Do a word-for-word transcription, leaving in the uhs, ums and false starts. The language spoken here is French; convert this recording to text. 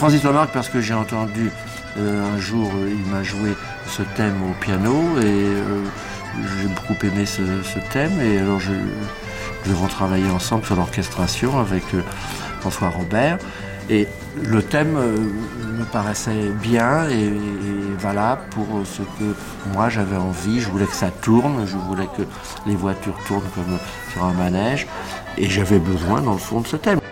Francis Lamarque parce que j'ai entendu euh, un jour, euh, il m'a joué ce thème au piano et euh, j'ai beaucoup aimé ce, ce thème et alors je, nous avons travaillé ensemble sur l'orchestration avec euh, François Robert et le thème euh, me paraissait bien et, et valable pour ce que moi j'avais envie. Je voulais que ça tourne, je voulais que les voitures tournent comme sur un manège et j'avais besoin dans le fond de ce thème.